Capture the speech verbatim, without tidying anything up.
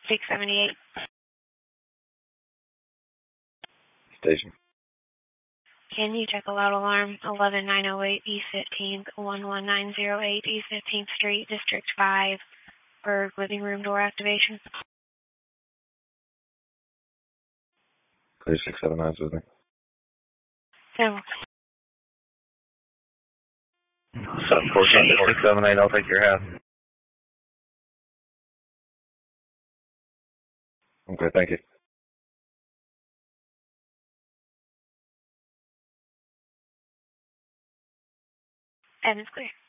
six seventy-eight. Station. Can you check a loud alarm? eleven nine oh eight East fifteenth, one one nine oh eight East fifteenth Street, District five, for living room door activation. Clear six seven nine with me. So, seven four seven six seven eight, I'll take your half. Okay, thank you. Evans clear.